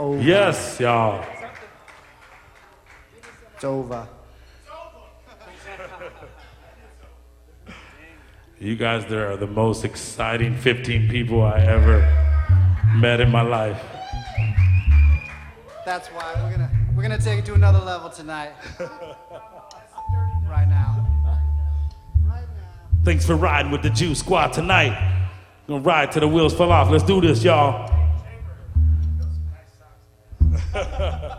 over. Yes, y'all. It's over. You guys, there are the most exciting 15 people I ever met in my life. That's why we're gonna take it to another level tonight. Right now. Thanks for riding with the Juice Squad tonight. Gonna ride till the wheels fall off. Let's do this, y'all.